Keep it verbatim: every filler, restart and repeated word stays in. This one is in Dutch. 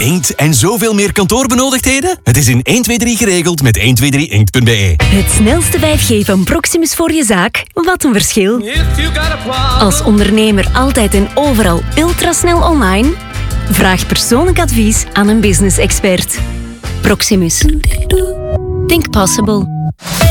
inkt en zoveel meer kantoorbenodigdheden? Het is in één twee drie geregeld met één twee drie inkt punt b e. Het snelste vijf G van Proximus voor je zaak? Wat een verschil. Als ondernemer altijd en overal ultrasnel online? Vraag persoonlijk advies aan een business expert. Proximus. Think possible.